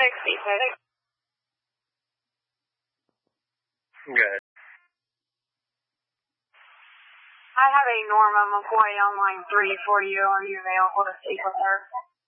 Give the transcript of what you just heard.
66. Good. I have a Norma McCoy on line 3 for you. Are you available to speak with her?